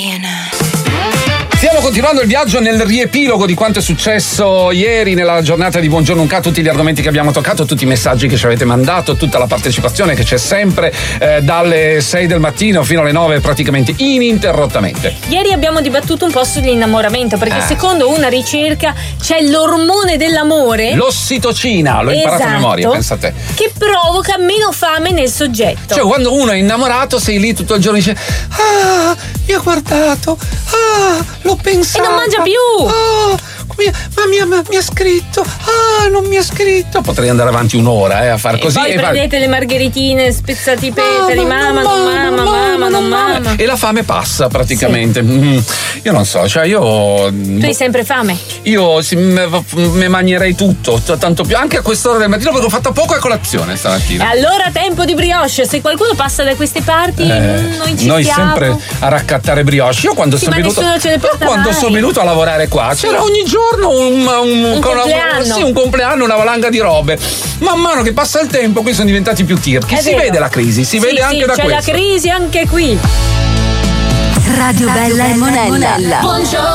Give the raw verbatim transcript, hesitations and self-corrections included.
Stiamo continuando il viaggio nel riepilogo di quanto è successo ieri nella giornata di Buongiorno Unca, tutti gli argomenti che abbiamo toccato, tutti i messaggi che ci avete mandato, tutta la partecipazione che c'è sempre eh, dalle sei del mattino fino alle nove praticamente ininterrottamente. Ieri abbiamo dibattuto un po' sull'innamoramento perché ah. secondo una ricerca c'è l'ormone dell'amore, l'ossitocina, l'ho imparato esatto, a memoria, pensa a te, che provoca meno fame nel soggetto. Cioè quando uno è innamorato sei lì tutto il giorno e dice ah, mi ha guardato, ah, l'ho pensato e non mangia più, ah, ma mi ha, mi ha scritto, ah, non mi ha scritto. Potrei andare avanti un'ora eh, a far e così. Poi e prendete va... le margheritine, spezzati i petali, mamma, non mamma, mamma, non mamma. E la fame passa praticamente. Sì. Mm, io non so, cioè io. Tu hai sempre fame? Io sì, me mangerei tutto, tanto più, anche a quest'ora del mattino perché ho fatto poco a colazione stamattina. E allora tempo di brioche, se qualcuno passa da queste parti, eh, noi ci Noi stiamo. sempre a raccattare brioche. Io quando sì, sono venuto. Quando sono venuto a lavorare qua, sì, c'era ogni giorno un, un, un compleanno. Una, sì, un compleanno, una valanga di robe. Man mano che passa il tempo, qui sono diventati più tirchi. È si vero. Vede la crisi, si sì, vede sì, anche da c'è questo. C'è la crisi anche qui. Radio Bella e Monella. Buongiorno.